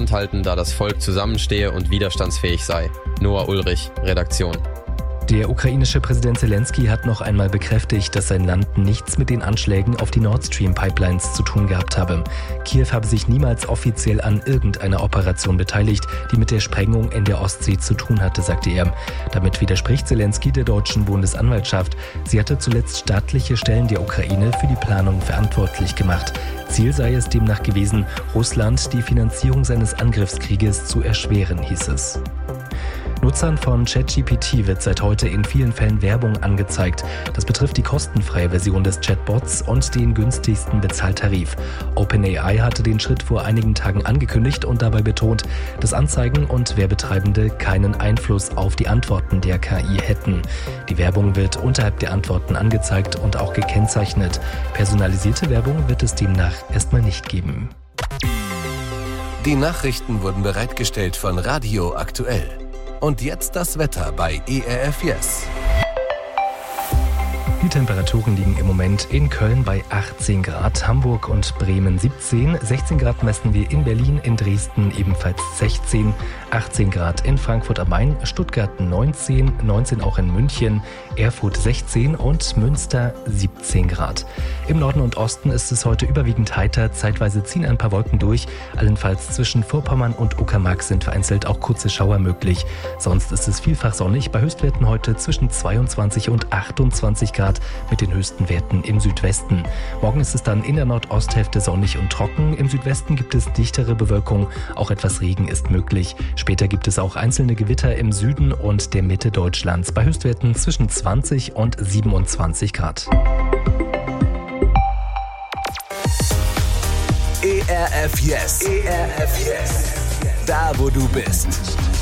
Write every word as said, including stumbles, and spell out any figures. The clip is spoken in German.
standhalten, da das Volk zusammenstehe und widerstandsfähig sei. Noah Ulrich, Redaktion. Der ukrainische Präsident Zelensky hat noch einmal bekräftigt, dass sein Land nichts mit den Anschlägen auf die Nord Stream Pipelines zu tun gehabt habe. Kiew habe sich niemals offiziell an irgendeiner Operation beteiligt, die mit der Sprengung in der Ostsee zu tun hatte, sagte er. Damit widerspricht Zelensky der deutschen Bundesanwaltschaft. Sie hatte zuletzt staatliche Stellen der Ukraine für die Planung verantwortlich gemacht. Ziel sei es demnach gewesen, Russland die Finanzierung seines Angriffskrieges zu erschweren, hieß es. Nutzern von ChatGPT wird seit heute in vielen Fällen Werbung angezeigt. Das betrifft die kostenfreie Version des Chatbots und den günstigsten Bezahltarif. OpenAI hatte den Schritt vor einigen Tagen angekündigt und dabei betont, dass Anzeigen und Werbetreibende keinen Einfluss auf die Antworten der K I hätten. Die Werbung wird unterhalb der Antworten angezeigt und auch gekennzeichnet. Personalisierte Werbung wird es demnach erstmal nicht geben. Die Nachrichten wurden bereitgestellt von Radio Aktuell. Und jetzt das Wetter bei E R F Yes. Die Temperaturen liegen im Moment in Köln bei achtzehn Grad, Hamburg und Bremen siebzehn, sechzehn Grad messen wir in Berlin, in Dresden ebenfalls sechzehn, achtzehn Grad in Frankfurt am Main, Stuttgart neunzehn, neunzehn auch in München, Erfurt sechzehn und Münster siebzehn Grad. Im Norden und Osten ist es heute überwiegend heiter, zeitweise ziehen ein paar Wolken durch, allenfalls zwischen Vorpommern und Uckermark sind vereinzelt auch kurze Schauer möglich. Sonst ist es vielfach sonnig, bei Höchstwerten heute zwischen zweiundzwanzig und achtundzwanzig Grad mit den höchsten Werten im Südwesten. Morgen ist es dann in der Nordosthälfte sonnig und trocken, im Südwesten gibt es dichtere Bewölkung, auch etwas Regen ist möglich. Später gibt es auch einzelne Gewitter im Süden und der Mitte Deutschlands, bei Höchstwerten zwischen zwanzig und siebenundzwanzig Grad. E R F Yes. E R F Yes. Da, wo du bist.